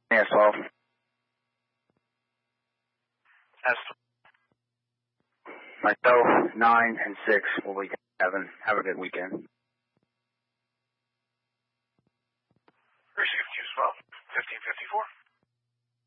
Yes, 12. That's Myself, 9 and 6 will be having. Have a good weekend.